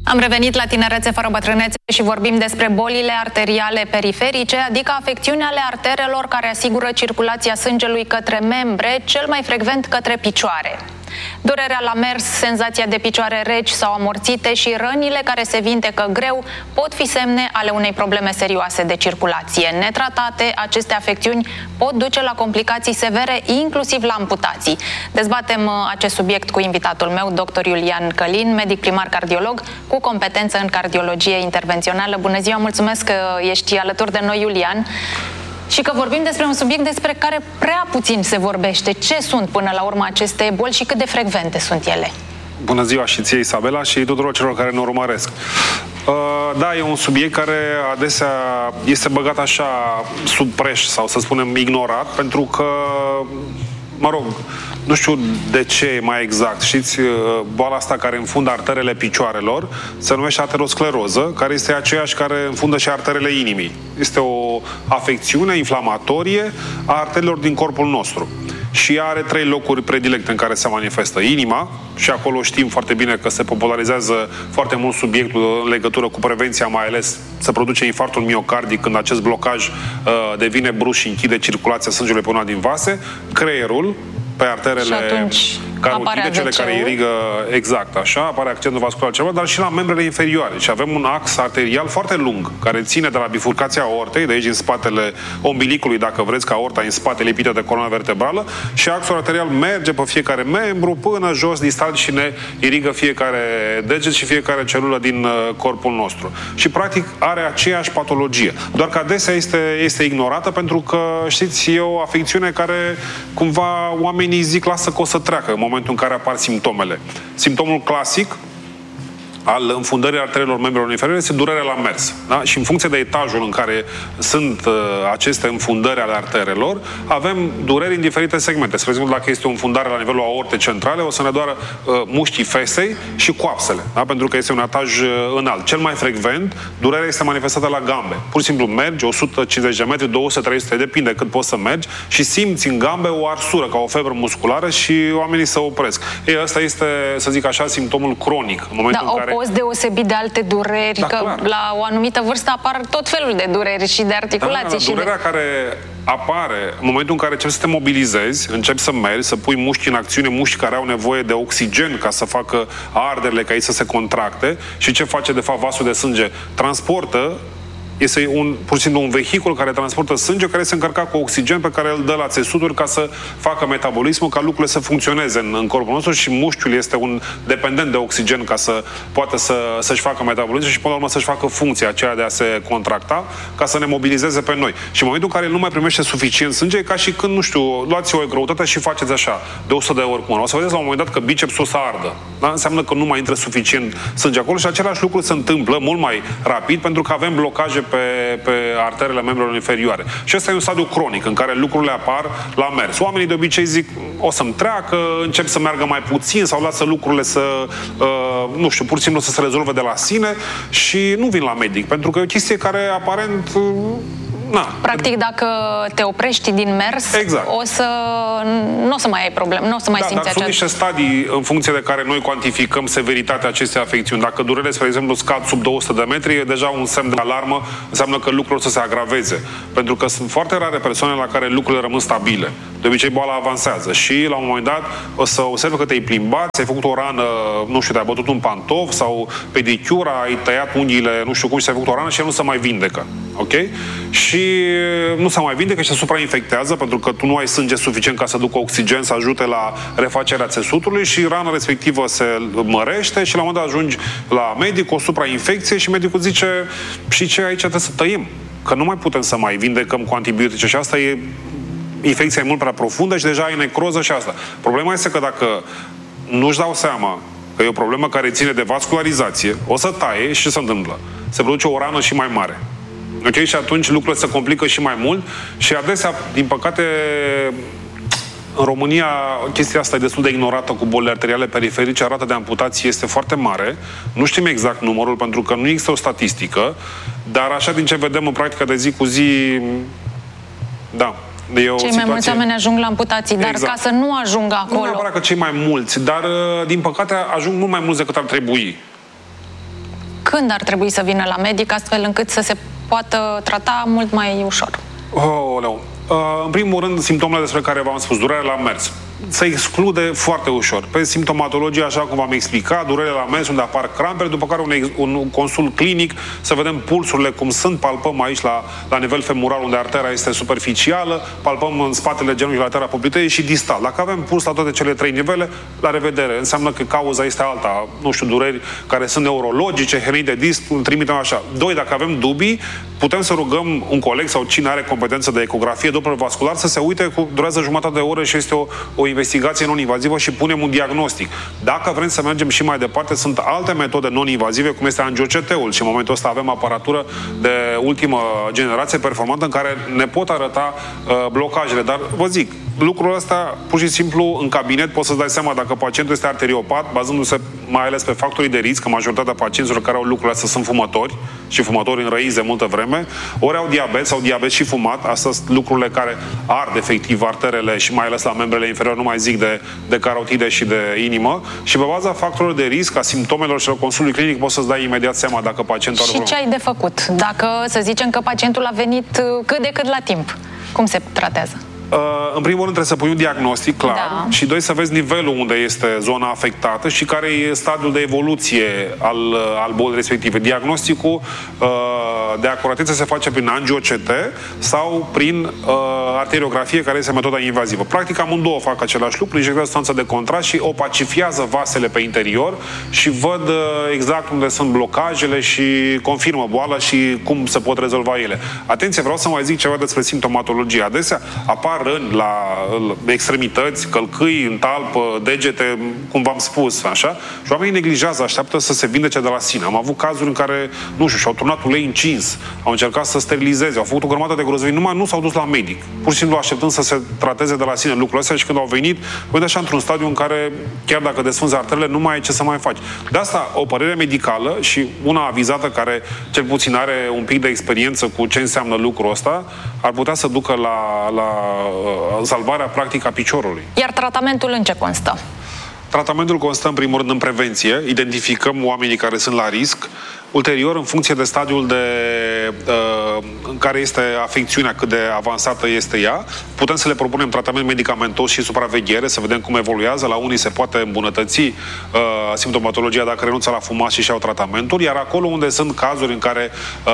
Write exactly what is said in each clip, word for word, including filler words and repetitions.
Am revenit la Tinerețe fără bătrânețe și vorbim despre bolile arteriale periferice, adică afecțiuni ale arterelor care asigură circulația sângelui către membre, cel mai frecvent către picioare. Durerea la mers, senzația de picioare reci sau amorțite și rănile care se vindecă greu pot fi semne ale unei probleme serioase de circulație. Netratate, aceste afecțiuni pot duce la complicații severe, inclusiv la amputații. Dezbatem acest subiect cu invitatul meu, doctor Iulian Călin, medic primar cardiolog cu competență în cardiologie intervențională. Bună ziua, mulțumesc că ești alături de noi, Iulian. Și că vorbim despre un subiect despre care prea puțin se vorbește. Ce sunt până la urmă aceste boli și cât de frecvente sunt ele? Bună ziua și ție, Isabela, și tuturor celor care ne urmăresc. Uh, da, e un subiect care adesea este băgat așa sub preș sau, să spunem, ignorat, pentru că, mă rog, nu știu de ce mai exact. Știți, boala asta care înfundă arterele picioarelor se numește ateroscleroză, care este aceeași care înfundă și arterele inimii. Este o afecțiune inflamatorie a arterelor din corpul nostru. Și are trei locuri predilecte în care se manifestă. Inima, și acolo știm foarte bine că se popularizează foarte mult subiectul în legătură cu prevenția, mai ales se produce infarctul miocardic când acest blocaj uh, devine brusc și închide circulația sângelui pe una din vase. Creierul, pe arterele carotide, cele care irigă, exact așa, apare accidentul vascular cerebral, dar și la membrele inferioare. Și avem un ax arterial foarte lung, care ține de la bifurcația aortei, de aici în spatele ombilicului, dacă vreți, ca aorta în spate lipită de coloana vertebrală, și axul arterial merge pe fiecare membru până jos distal și ne irigă fiecare deget și fiecare celulă din corpul nostru. Și practic are aceeași patologie. Doar că adesea este, este ignorată pentru că, știți, e o afecțiune care cumva oamenii zic, lasă că o să treacă în momentul în care apar simptomele. Simptomul clasic al înfundării arterelor membrelor inferioare este durerea la mers. Da? Și în funcție de etajul în care sunt uh, aceste înfundări ale arterelor, avem dureri în diferite segmente. Spre exemplu, dacă este o înfundare la nivelul aortei centrale, o să ne doară uh, mușchii fesei și coapsele, da? Pentru că este un etaj uh, înalt. Cel mai frecvent, durerea este manifestată la gambe. Pur și simplu mergi o sută cincizeci de metri, două sute, trei sute, depinde cât poți să mergi, și simți în gambe o arsură, ca o febră musculară, și oamenii se opresc. Ei, ăsta este, să zic așa, simptomul cronic. În momentul da, în care poți deosebit de alte dureri, da, că clar, la o anumită vârstă apar tot felul de dureri și de articulații. Da, și durerea de... care apare în momentul în care începi să te mobilizezi, începi să mergi, să pui mușchi în acțiune, mușchi care au nevoie de oxigen ca să facă arderile, ca ei să se contracte. Și ce face de fapt vasul de sânge? Transportă, este un, pur și simplu un vehicul care transportă sânge, care se încărca cu oxigen pe care îl dă la țesuturi ca să facă metabolismul, ca lucrurile să funcționeze în, în corpul nostru, și mușchiul este un dependent de oxigen ca să poată să, să-și facă metabolismul și până la urmă să-și facă funcția aceea de a se contracta, ca să ne mobilizeze pe noi. Și în momentul în care nu mai primește suficient sânge, e ca și când, nu știu, luați o greutate și faceți așa, de o sută de ori cu mână. O să vedeți la un moment dat că bicepsul o să ardă. Da? Înseamnă că nu mai intră suficient sânge acolo și același lucru se întâmplă mult mai rapid pentru că avem blocaje Pe, pe arterele membrelor inferioare. Și ăsta e un stadiu cronic în care lucrurile apar la mers. Oamenii de obicei zic, o să-mi treacă, încep să meargă mai puțin sau lasă lucrurile să, uh, nu știu, pur și simplu să se rezolve de la sine și nu vin la medic, pentru că e o chestie care aparent... Uh, Na. Practic, dacă te oprești din mers, exact, o să nu o să mai ai probleme, nu o să mai da, simți dar această... sunt niște stadii în funcție de care noi cuantificăm severitatea acestei afecțiuni. Dacă durerile, spre exemplu, scad sub două sute de metri, e deja un semn de alarmă, înseamnă că lucrurile o să se agraveze. Pentru că sunt foarte rare persoane la care lucrurile rămân stabile. De obicei, boala avansează și, la un moment dat, o să observi că te-ai plimbat, ți-ai făcut o rană, nu știu, te-ai bătut un pantof sau pedicura, ai tăiat unghiile, nu știu cum, și ți-ai făcut o rană și nu se mai vindecă. Ok? Și nu se mai vindecă și se suprainfectează pentru că tu nu ai sânge suficient ca să ducă oxigen, să ajute la refacerea țesutului, și rana respectivă se mărește și la un moment dat ajungi la medic, o suprainfecție, și medicul zice, și ce, aici trebuie să tăiem, că nu mai putem să mai vindecăm cu antibiotice, și asta e, infecția e mult prea profundă și deja ai necroză și asta. Problema este că dacă nu-și dau seama că e o problemă care ține de vascularizație, o să taie și se întâmplă. Se produce o rană și mai mare. Ok? Și atunci lucrurile se complică și mai mult și adesea, din păcate, în România chestia asta e destul de ignorată cu bolile arteriale periferice, rata de amputații este foarte mare. Nu știm exact numărul pentru că nu există o statistică, dar așa din ce vedem în practica de zi cu zi, da. E o cei situație... mai mulți oameni ajung la amputații, dar exact, ca să nu ajungă acolo... Nu neapărat că cei mai mulți, dar din păcate ajung mult mai mulți decât ar trebui. când ar trebui să vină la medic, astfel încât să se poată trata mult mai ușor? Oh, no. uh, în primul rând, simptomele despre care v-am spus, durere la mers. Se exclude foarte ușor. Pe simptomatologie, așa cum v-am explicat, durere la mers unde apar crampele, după care un, un consult clinic, să vedem pulsurile cum sunt, palpăm aici la, la nivel femural unde arteria este superficială, palpăm în spatele genunchiului arteria poplitei și distal. Dacă avem puls la toate cele trei nivele, la revedere. Înseamnă că cauza este alta, nu știu, dureri care sunt neurologice, hernii de disc, îl trimitem așa. Doi, dacă avem dubii, putem să rugăm un coleg sau cine are competență de ecografie doppler vascular să se uite, cu durează jumătate de oră și este o, o investigație non-invazivă și punem un diagnostic. Dacă vrem să mergem și mai departe, sunt alte metode non-invazive, cum este angio C T-ul și în momentul ăsta avem aparatură de ultimă generație performantă în care ne pot arăta uh, blocajele. Dar vă zic, lucrul ăsta, pur și simplu, în cabinet poți să-ți dai seama dacă pacientul este arteriopat, bazându-se mai ales pe factorii de risc, că majoritatea pacienților care au lucrurile astea sunt fumători și fumători înrăiți de multă vreme, ori au diabet sau diabet și fumat. Astea sunt lucrurile care ard efectiv arterele și mai ales la membrele inferioare, nu mai zic de, de carotide și de inimă. Și pe baza factorilor de risc, a simptomelor și a consultului clinic, poți să-ți dai imediat seama dacă pacientul are Și ce ai de făcut? Dacă, să zicem că pacientul a venit cât de cât la timp, cum se tratează? Uh, în primul rând trebuie să pui un diagnostic clar, da. Și doi, să vezi nivelul unde este zona afectată și care e stadiul de evoluție al, al bolii respective. Diagnosticul uh, de acuratețe se face prin angio C T sau prin uh, arteriografie, care este metoda invazivă. Practic amândouă fac același lucru, injectează substanță de contrast și opacifiază vasele pe interior și văd uh, exact unde sunt blocajele și confirmă boala și cum se pot rezolva ele. Atenție, vreau să mai zic ceva despre simptomatologie. Adesea apar răni la extremități, călcâi, în talpă, degete, cum v-am spus, așa, și oamenii neglijează, așteaptă să se vindece de la sine. Am avut cazuri în care, nu știu, și-au turnat ulei încins, au încercat să sterilizeze, au făcut o grămadă de grozăvii, numai nu s-au dus la medic. Pur și simplu așteptând să se trateze de la sine lucrurile astea și când au venit, văd așa într-un stadiu în care, chiar dacă desfânzi arterele, nu mai ai ce să mai faci. De asta, o părere medicală și una avizată care, cel puțin, are un pic de experiență cu ce înseamnă lucrul ăsta, ar putea să ducă la, la salvarea practică a piciorului. Iar tratamentul în ce constă? Tratamentul constă în primul rând în prevenție, identificăm oamenii care sunt la risc, ulterior, în funcție de stadiul de, uh, în care este afecțiunea, cât de avansată este ea, putem să le propunem tratament medicamentos și supraveghere, să vedem cum evoluează. La unii se poate îmbunătăți uh, simptomatologia dacă renunță la fumat și și-au tratamentul, iar acolo unde sunt cazuri în care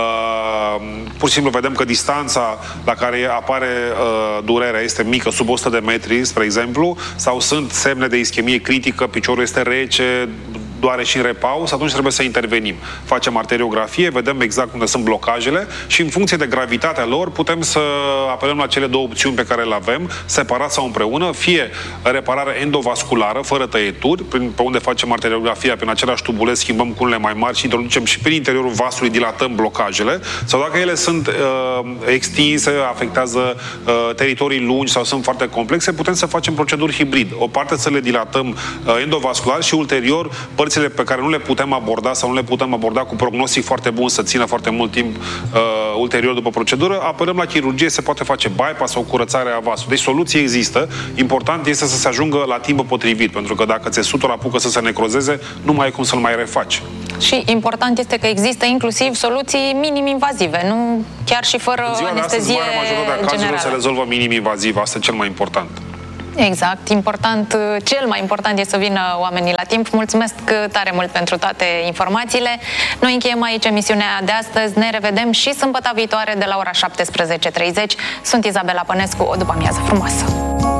uh, pur și simplu vedem că distanța la care apare uh, durerea este mică, sub o sută de metri, spre exemplu, sau sunt semne de ischemie critică, piciorul este rece, doare și în repaus, atunci trebuie să intervenim. Facem arteriografie, vedem exact unde sunt blocajele și în funcție de gravitatea lor putem să apelăm la cele două opțiuni pe care le avem, separat sau împreună, fie reparare endovasculară, fără tăieturi, pe unde facem arteriografia, prin același tubule, schimbăm cunurile mai mari și introducem și prin interiorul vasului, dilatăm blocajele, sau dacă ele sunt uh, extinse, afectează uh, teritorii lungi sau sunt foarte complexe, putem să facem proceduri hibrid. O parte să le dilatăm uh, endovascular și ulterior părțile pe care nu le putem aborda sau nu le putem aborda cu prognostic foarte bun, să țină foarte mult timp uh, ulterior după procedură, apelăm la chirurgie, se poate face bypass sau curățarea vasului. Deci soluții există. Important este să se ajungă la timpul potrivit, pentru că dacă țesutul apucă să se necrozeze, nu mai ai cum să-l mai refaci. Și important este că există inclusiv soluții minim-invazive, nu chiar și fără în ziua anestezie generală. Majoritatea cazurilor se rezolvă minim-invaziv, asta e cel mai important. Exact. Important, cel mai important este să vină oamenii la timp. Mulțumesc tare mult pentru toate informațiile. Noi încheiem aici emisiunea de astăzi. Ne revedem și sâmbătă viitoare de la ora șaptesprezece și treizeci. Sunt Izabela Pănescu. O după amiază frumoasă!